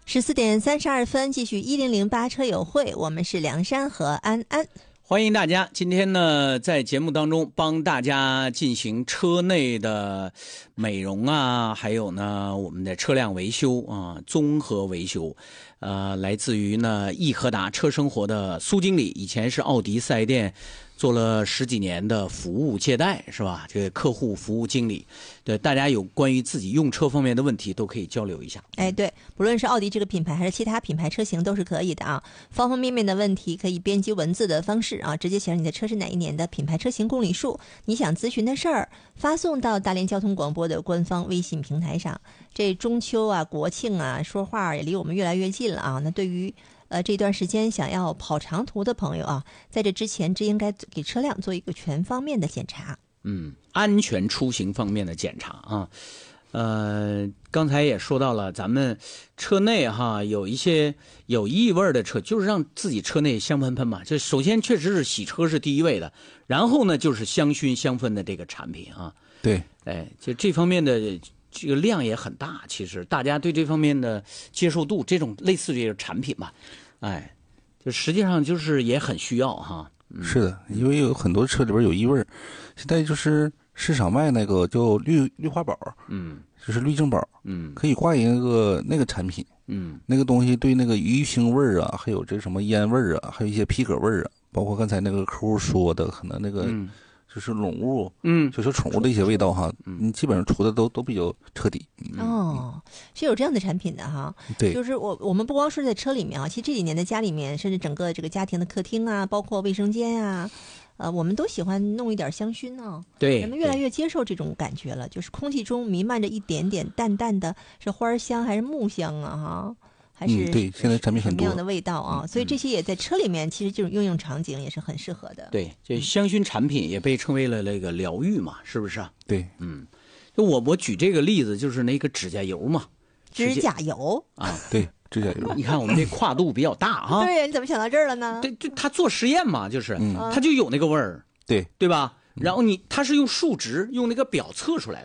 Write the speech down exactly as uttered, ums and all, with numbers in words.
十四点三十二分，继续一零零八车友会，我们是梁山和安安。 欢迎大家，今天呢，在节目当中帮大家进行车内的美容啊，还有呢，我们的车辆维修啊，综合维修。呃，来自于呢易和达车生活的苏经理，以前是奥迪四 S 店做了十几年的服务接待，是吧？这个客户服务经理，对大家有关于自己用车方面的问题都可以交流一下。 哎，对，不论是奥迪这个品牌还是其他品牌车型都是可以的啊。方方面面的问题可以编辑文字的方式啊，直接写上你的车是哪一年的品牌车型公里数，你想咨询的事儿，发送到大连交通广播的官方微信平台上。这中秋啊、国庆啊，说话也离我们越来越近了啊。那对于呃，这段时间想要跑长途的朋友啊，在这之前，这应该给车辆做一个全方面的检查。 嗯，安全出行方面的检查啊。呃，刚才也说到了，咱们车内哈有一些有异味的车，就是让自己车内香喷喷嘛。这首先确实是洗车是第一位的，然后呢就是香薰香氛的这个产品啊。 对， 哎，就这方面的。这个量也很大，其实大家对这方面的接受度，这种类似这个产品吧，哎，就实际上就是也很需要哈。 嗯、是的，因为有很多车里边有异味，现在就是市场卖那个叫绿绿化宝，嗯，就是滤净宝，嗯，可以挂一个那个产品，嗯，那个东西对那个鱼腥味啊，还有这什么烟味啊，还有一些皮革味啊，包括刚才那个客户说的，可能那个。嗯就是宠物，嗯，就是宠物的一些味道哈，嗯，你基本上除的都都比较彻底。 嗯、哦，是有这样的产品的哈。 对， 就是我我们不光是在车里面啊，其实这几年的家里面，甚至整个这个家庭的客厅啊，包括卫生间啊，呃，我们都喜欢弄一点香薰呢、啊。 对， 人们越来越接受这种感觉了，就是空气中弥漫着一点点淡淡的，是花香还是木香啊？哈。还是、 嗯、对，现在产品很多什么样的味道啊、嗯？所以这些也在车里面，其实这种应用场景也是很适合的。 对，这香薰产品也被称为了那个疗愈嘛，是不是啊？ 对， 嗯，就我我举这个例子，就是那个指甲油嘛， 指甲油啊， 对，指甲油。 你看我们这跨度比较大哈。 对呀，你怎么想到这儿了呢？ 对，对，他做实验嘛，就是， 嗯， 他就有那个味儿， 对， 对吧？然后你他是用数值用那个表测出来